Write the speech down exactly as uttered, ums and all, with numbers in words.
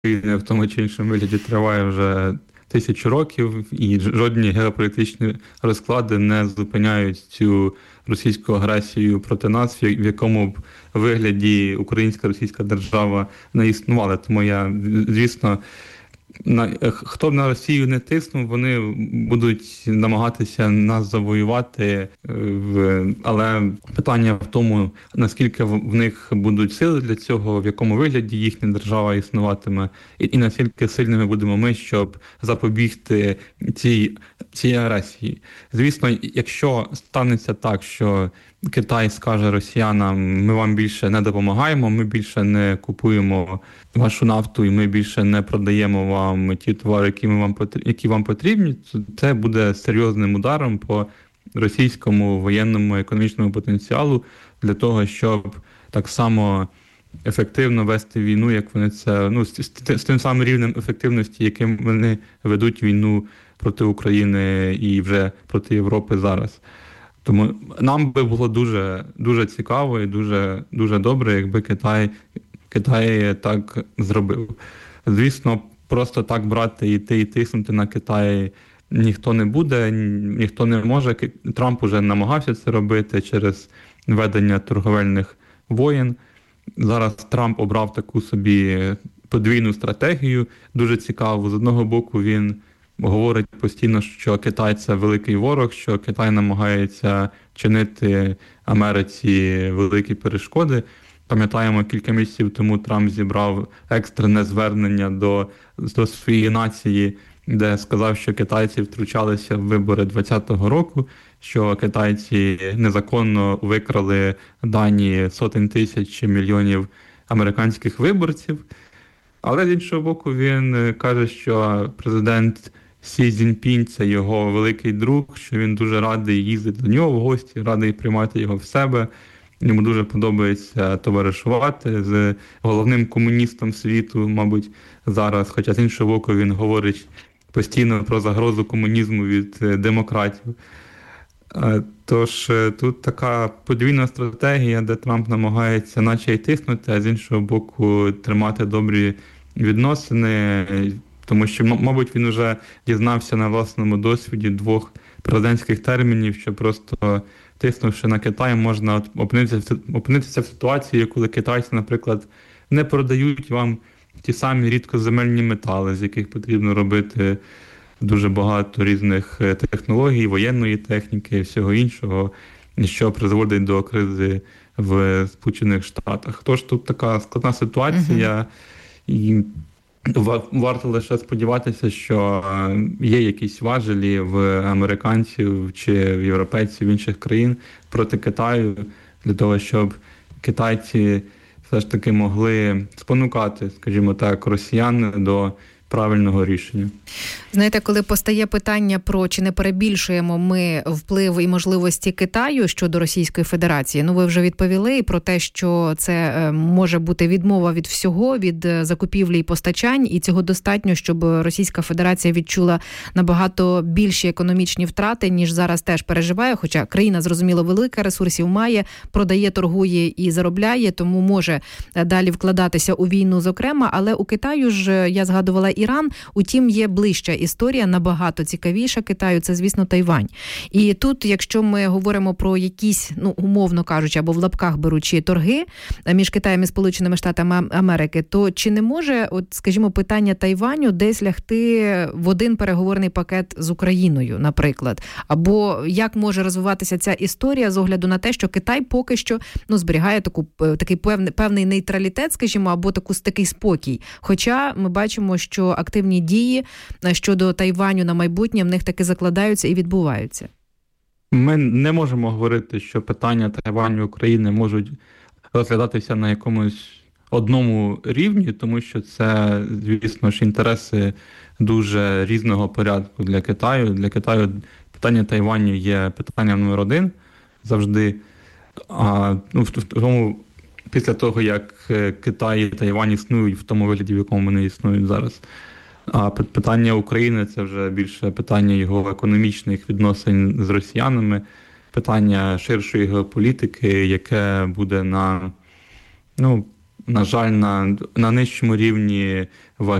України в тому чи іншому вигляді триває вже тисячу років, і жодні геополітичні розклади не зупиняють цю російську агресію проти нас, в якому б вигляді українська російська держава не існувала. Тому я, звісно, на хто б на Росію не тиснув, вони будуть намагатися нас завоювати, в але питання в тому, наскільки в них будуть сили для цього, в якому вигляді їхня держава існуватиме, і, і наскільки сильними будемо ми, щоб запобігти цій, цій агресії. Звісно, якщо станеться так, що Китай скаже росіянам: ми вам більше не допомагаємо, ми більше не купуємо вашу нафту і ми більше не продаємо вам ті товари, які ми вам які вам потрібні, то це буде серйозним ударом по російському воєнному економічному потенціалу для того, щоб так само ефективно вести війну, як вони це, ну, з, з, з тим самим рівнем ефективності, яким вони ведуть війну проти України і вже проти Європи зараз. Тому нам би було дуже, дуже цікаво і дуже, дуже добре, якби Китай, Китай так зробив. Звісно, просто так брати і йти і тиснути на Китай ніхто не буде, ніхто не може. Трамп уже намагався це робити через ведення торговельних воєн. Зараз Трамп обрав таку собі подвійну стратегію, дуже цікаву. З одного боку, він говорить постійно, що Китай – це великий ворог, що Китай намагається чинити Америці великі перешкоди. Пам'ятаємо, кілька місяців тому Трамп зібрав екстрене звернення до, до своєї нації, де сказав, що китайці втручалися в вибори двадцятого року, що китайці незаконно викрали дані сотень тисяч чи мільйонів американських виборців. Але, з іншого боку, він каже, що президент Сі Цзіньпінь – це його великий друг, що він дуже радий їздити до нього в гості, радий приймати його в себе. Йому дуже подобається товаришувати з головним комуністом світу, мабуть, зараз. Хоча, з іншого боку, він говорить постійно про загрозу комунізму від демократів. Тож тут така подвійна стратегія, де Трамп намагається наче й тиснути, а з іншого боку тримати добрі відносини. Тому що, мабуть, він вже дізнався на власному досвіді двох президентських термінів, що просто тиснувши на Китай, можна опинитися, опинитися в ситуації, коли китайці, наприклад, не продають вам ті самі рідкоземельні метали, з яких потрібно робити дуже багато різних технологій, воєнної техніки і всього іншого, що призводить до кризи в Сполучених Штатах. Тож тут така складна ситуація, і варто лише сподіватися, що є якісь важелі в американців чи в європейців інших країн проти Китаю, для того, щоб китайці все ж таки могли спонукати, скажімо так, росіян до правильного рішення. Знаєте, коли постає питання про чи не перебільшуємо ми вплив і можливості Китаю щодо Російської Федерації, ну ви вже відповіли про те, що це може бути відмова від всього, від закупівлі і постачань, і цього достатньо, щоб Російська Федерація відчула набагато більші економічні втрати, ніж зараз теж переживає, хоча країна, зрозуміло, велика, ресурсів має, продає, торгує і заробляє, тому може далі вкладатися у війну зокрема, але у Китаю ж, я згадувала Іран, утім є ближча історія, набагато цікавіша Китаю, це, звісно, Тайвань. І тут, якщо ми говоримо про якісь, ну, умовно кажучи, або в лапках беручи торги між Китаєм і Сполученими Штатами Америки, то чи не може, от, скажімо, питання Тайваню десь лягти в один переговорний пакет з Україною, наприклад? Або як може розвиватися ця історія з огляду на те, що Китай поки що, ну, зберігає таку, такий певний, певний нейтралітет, скажімо, або таку, такий спокій. Хоча ми бачимо, що активні дії щодо Тайваню на майбутнє в них таки закладаються і відбуваються. Ми не можемо говорити, що питання Тайваню України можуть розглядатися на якомусь одному рівні, тому що це, звісно ж, інтереси дуже різного порядку для Китаю. Для Китаю питання Тайваню є питанням номер один завжди. А, ну, в тому, після того, як Китай і Тайвань існують в тому вигляді, в якому вони існують зараз. А питання України – це вже більше питання його економічних відносин з росіянами, питання ширшої геополітики, яке буде на, ну, на жаль, на, на нижчому рівні ваги